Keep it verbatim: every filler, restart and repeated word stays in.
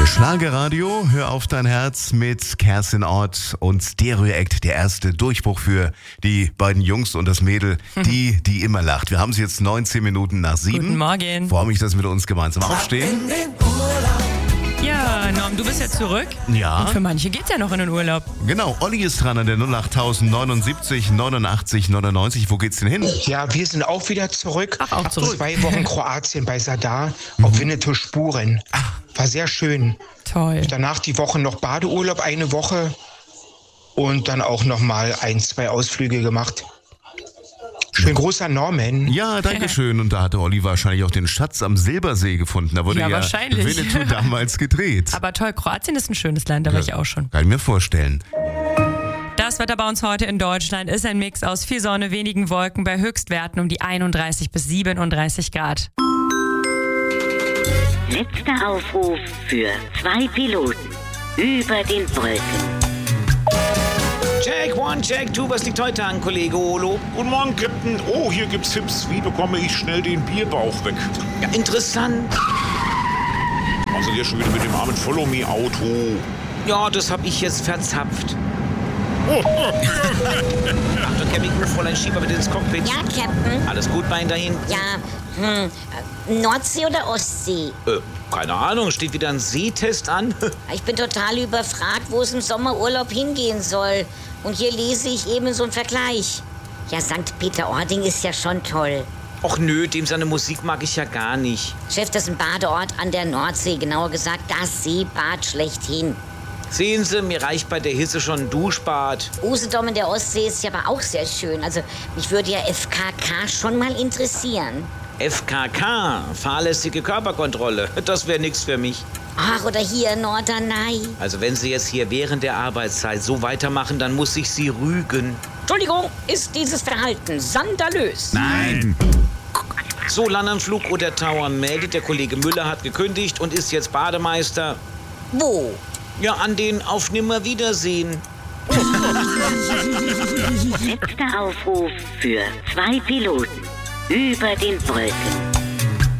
Schlagerradio, hör auf dein Herz mit Kerstin Ott und Stereo Act, der erste Durchbruch für die beiden Jungs und das Mädel, die, die immer lacht. Wir haben sie jetzt neunzehn Minuten nach sieben. Guten Morgen. Freue mich, dass wir mit uns gemeinsam aufstehen. Ja, Norm, du bist ja zurück. Ja. Und für manche geht's ja noch in den Urlaub. Genau, Olli ist dran an der null acht neunundsiebzig neunundachtzig neunundneunzig. Wo geht's denn hin? Ja, wir sind auch wieder zurück. Ach, auch zurück. Zwei Wochen Kroatien bei Sadar auf Winnetou-Spuren. War sehr schön. Toll. Danach die Woche noch Badeurlaub, eine Woche. Und dann auch noch mal ein, zwei Ausflüge gemacht. Schön großer Norman. Ja, danke schön. Und da hatte Olli wahrscheinlich auch den Schatz am Silbersee gefunden. Da wurde Ja, ja, wahrscheinlich. Winnetou damals gedreht. Aber toll, Kroatien ist ein schönes Land, da war ich auch schon. Kann ich mir vorstellen. Das Wetter bei uns heute in Deutschland ist ein Mix aus viel Sonne, wenigen Wolken bei Höchstwerten um die einunddreißig bis siebenunddreißig Grad. Letzter Aufruf für zwei Piloten über den Wolken. Check, one, check, two, was liegt heute an, Kollege Olo? Guten Morgen, Captain. Oh, hier gibt's Tipps. Wie bekomme ich schnell den Bierbauch weg? Ja, interessant. Was ist hier schon wieder mit dem armen Follow-Me-Auto? Ja, das hab ich jetzt verzapft. Achtung, Captain, Fräulein Schieber bitte ins Cockpit. Ja, Captain. Alles gut, Bein dahin? Ja, hm, äh, Nordsee oder Ostsee? Äh, keine Ahnung, steht wieder ein Sehtest an? Ich bin total überfragt, wo es im Sommerurlaub hingehen soll. Und hier lese ich eben so einen Vergleich. Ja, Sankt Peter-Ording ist ja schon toll. Och nö, dem seine Musik mag ich ja gar nicht. Chef, das ist ein Badeort an der Nordsee, genauer gesagt das Seebad schlechthin. Sehen Sie, mir reicht bei der Hitze schon ein Duschbad. Usedom in der Ostsee ist ja aber auch sehr schön. Also mich würde ja F K K schon mal interessieren. F K K, fahrlässige Körperkontrolle, das wäre nix für mich. Ach, oder hier Norderney. Also wenn Sie jetzt hier während der Arbeitszeit so weitermachen, dann muss ich Sie rügen. Entschuldigung, ist dieses Verhalten skandalös? Nein. So, Landanflug oder Tower meldet, der Kollege Müller hat gekündigt und ist jetzt Bademeister. Wo? Ja, an den Auf Nimmerwiedersehen. Letzter Aufruf für zwei Piloten über den Wolken.